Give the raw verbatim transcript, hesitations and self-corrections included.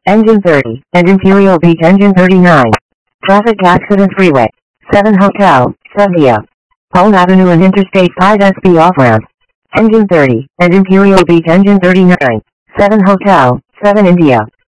Engine thirty, and Imperial Beach Engine thirty-nine. Traffic Accident Freeway. seven Hotel, Sevilla. Palm Avenue and Interstate five S B off-ramp. Engine thirty, and Imperial Beach Engine thirty-nine. seven Hotel, seven India.